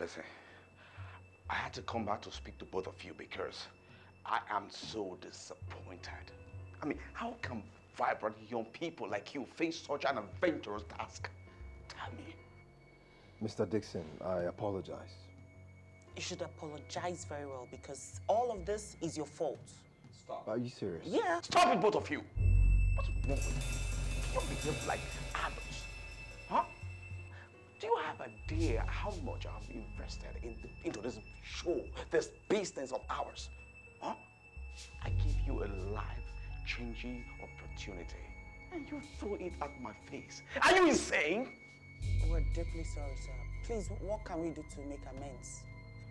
Listen, I had to come back to speak to both of you because I am so disappointed. I mean, how can vibrant young people like you face such an adventurous task? Tell me. Mr. Dixon, I apologize. You should apologize very well because all of this is your fault. Stop. Are you serious? Yeah. Stop it, both of you. What's wrong with you? You behave like adults. Huh? Do you have an idea how much I've invested into this show, this business of ours? Huh? I give you a life-changing opportunity, and you throw it at my face. Are you insane? We're deeply sorry, sir. Please, what can we do to make amends?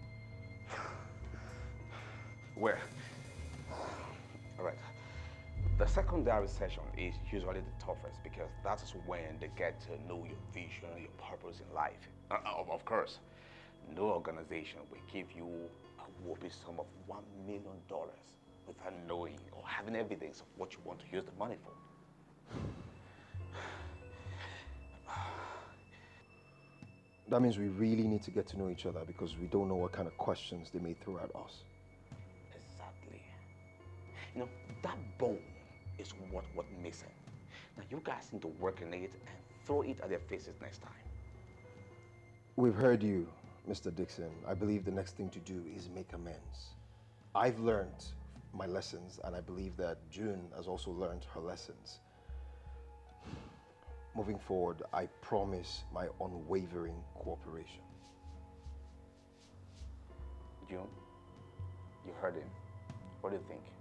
Well, all right. The secondary session is usually the toughest because that is when they get to know your vision, your purpose in life. Of course, no organization will give you a whopping sum of $1 million without knowing or having evidence of what you want to use the money for. That means we really need to get to know each other because we don't know what kind of questions they may throw at us. Exactly. You know, that bone is what's missing. Now you guys need to work on it and throw it at their faces next time. We've heard you, Mr. Dixon. I believe the next thing to do is make amends. I've learned my lessons, and I believe that June has also learned her lessons. Moving forward, I promise my unwavering cooperation. June, you heard him. What do you think?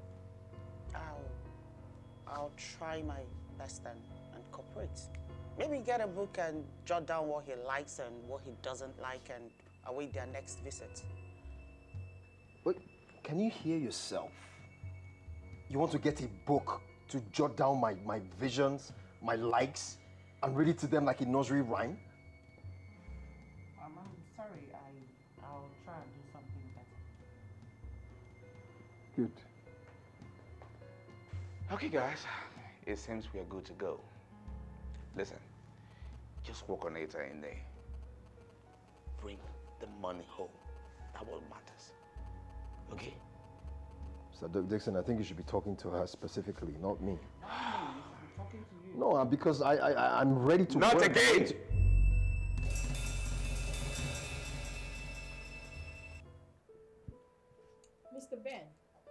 I'll try my best and cooperate. Maybe get a book and jot down what he likes and what he doesn't like and await their next visit. But can you hear yourself? You want to get a book to jot down my visions, my likes, and read it to them like a nursery rhyme? I'm sorry, I'll try and do something better. Good. Okay, guys. It seems we are good to go. Listen, just work on it and bring the money home. That's what matters. Okay? So, Dixon, I think you should be talking to her specifically, not me. Not me, you should be talking to you. No, because I'm ready to Not work. again! Mr. Ben,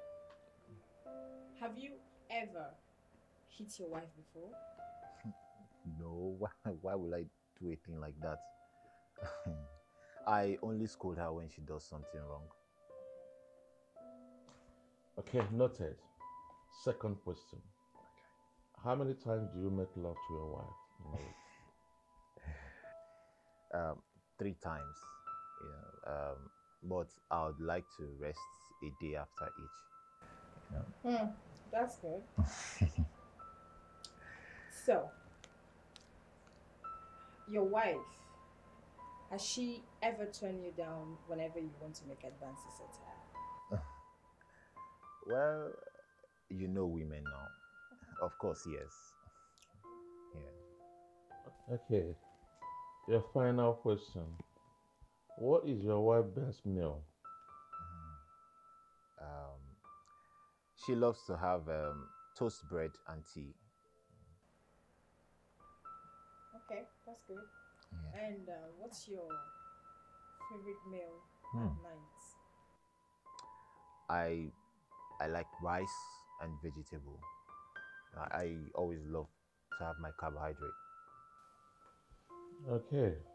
have you ever hit your wife before? No, why would I do a thing like that? I only scold her when she does something wrong. Okay, noted. Second question. Okay. How many times do you make love to your wife? No. 3 times. Yeah. But I would like to rest a day after each. Yeah. That's good. So, your wife, has she ever turned you down whenever you want to make advances at her? Well, you know women now. Of course, yes. Yeah. Okay. Your final question. What is your wife's best meal? She loves to have toast bread and tea. Okay, that's good. Yeah. And what's your favorite meal at night? I like rice and vegetable. I always love to have my carbohydrate. Okay.